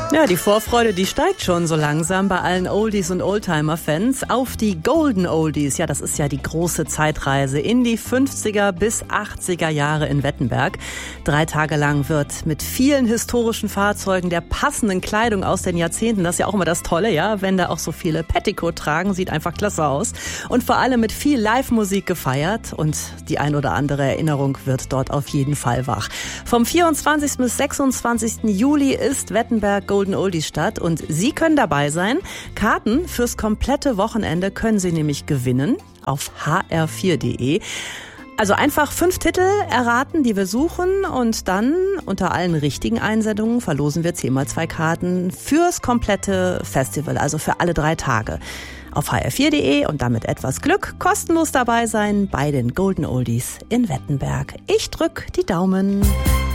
Ja, die Vorfreude, die steigt schon so langsam bei allen Oldies und Oldtimer-Fans auf die Golden Oldies. Ja, das ist ja die große Zeitreise in die 50er bis 80er Jahre in Wettenberg. 3 Tage lang wird mit vielen historischen Fahrzeugen, der passenden Kleidung aus den Jahrzehnten, das ist ja auch immer das Tolle, ja, wenn da auch so viele Petticoat tragen, sieht einfach klasse aus. Und vor allem mit viel Live-Musik gefeiert und die ein oder andere Erinnerung wird dort auf jeden Fall wach. Vom 24. bis 26. Juli ist Wettenberg Golden Oldies statt und Sie können dabei sein. Karten fürs komplette Wochenende können Sie nämlich gewinnen auf hr4.de. Also einfach 5 Titel erraten, die wir suchen, und dann unter allen richtigen Einsendungen verlosen wir 10x2 Karten fürs komplette Festival, also für alle 3 Tage. Auf hr4.de und damit etwas Glück kostenlos dabei sein bei den Golden Oldies in Wettenberg. Ich drück die Daumen.